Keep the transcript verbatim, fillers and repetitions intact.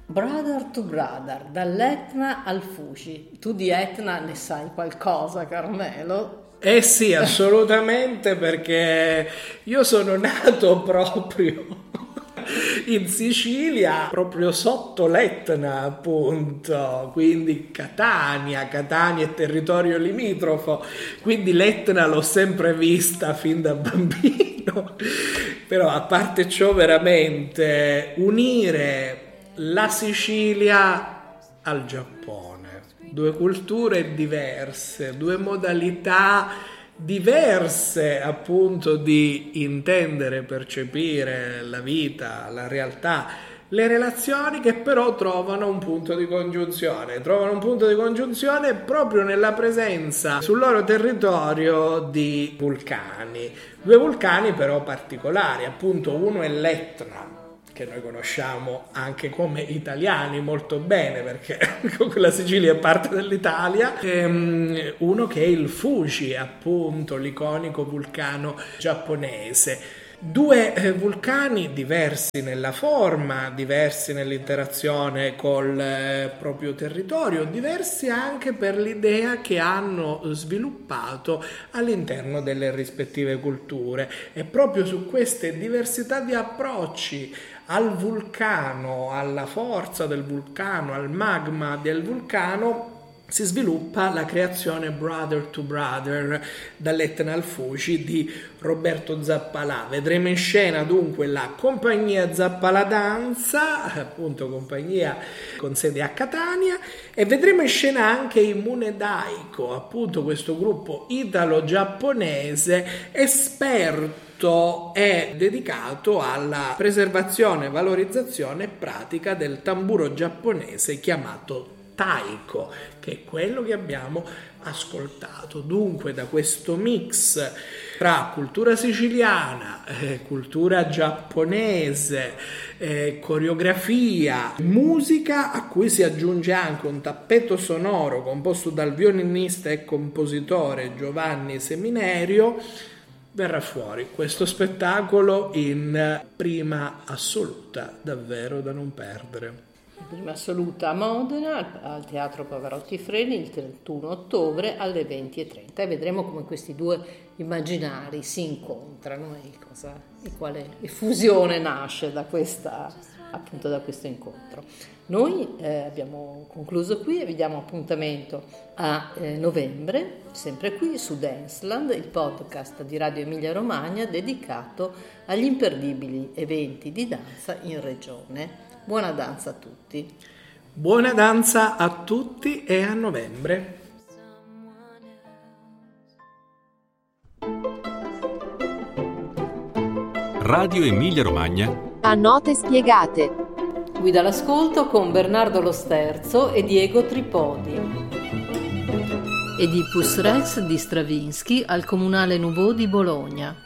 Brother to Brother, dall'Etna al Fuji. Tu di Etna ne sai qualcosa, Carmelo? Eh sì, assolutamente, perché io sono nato proprio in Sicilia, proprio sotto l'Etna, appunto, quindi Catania, Catania è territorio limitrofo, quindi l'Etna l'ho sempre vista fin da bambino. Però a parte ciò, veramente unire la Sicilia al Giappone, due culture diverse, due modalità diverse appunto di intendere, percepire la vita, la realtà, le relazioni, che però trovano un punto di congiunzione, trovano un punto di congiunzione proprio nella presenza sul loro territorio di vulcani, due vulcani però particolari, appunto uno è l'Etna, che noi conosciamo anche come italiani molto bene, perché la Sicilia è parte dell'Italia, e uno che è il Fuji, appunto l'iconico vulcano giapponese. Due eh, vulcani diversi nella forma, diversi nell'interazione col eh, proprio territorio, diversi anche per l'idea che hanno sviluppato all'interno delle rispettive culture. E proprio su queste diversità di approcci al vulcano, alla forza del vulcano, al magma del vulcano, si sviluppa la creazione Brother to Brother, dall'Etna al Fuji, di Roberto Zappalà. Vedremo in scena dunque la compagnia Zappalà Danza, appunto compagnia con sede a Catania, e vedremo in scena anche i Mune Daiko, appunto questo gruppo italo-giapponese esperto è dedicato alla preservazione, valorizzazione e pratica del tamburo giapponese chiamato taiko, che è quello che abbiamo ascoltato. Dunque, da questo mix tra cultura siciliana, eh, cultura giapponese, eh, coreografia, musica, a cui si aggiunge anche un tappeto sonoro composto dal violinista e compositore Giovanni Seminerio, verrà fuori questo spettacolo in prima assoluta, davvero da non perdere. Prima assoluta a Modena, al Teatro Pavarotti Freni, il trentuno ottobre alle venti e trenta, e vedremo come questi due immaginari si incontrano e, cosa, e quale fusione nasce da, questa, appunto, da questo incontro. Noi eh, abbiamo concluso qui e vi diamo appuntamento a eh, novembre, sempre qui su Danceland, il podcast di Radio Emilia Romagna dedicato agli imperdibili eventi di danza in regione. Buona danza a tutti. Buona danza a tutti e a novembre. Radio Emilia Romagna. A note spiegate. Guida all'ascolto con Bernardo Lo Sterzo e Diego Tripodi. Oedipus Rex di Stravinsky al Comunale Nouveau di Bologna.